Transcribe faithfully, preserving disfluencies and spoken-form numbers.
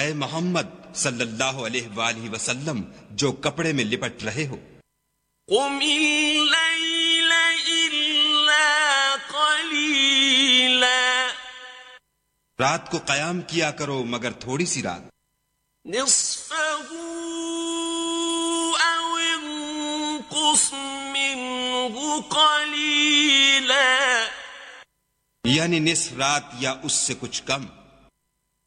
ए मोहम्मद सल्लल्लाहु अलैहि वसल्लम जो कपड़े में लिपट रहे हो, रात को कयाम किया करो मगर थोड़ी सी रात, यानी निस्फ रात या उससे कुछ कम।